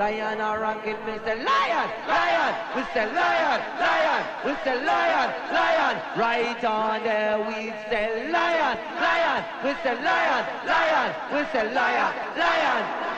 Lion a rocket, me say lion, lion. We say lion, lion. We say lion, lion. Right on there we say lion, lion. We say lion, lion. We say lion, lion.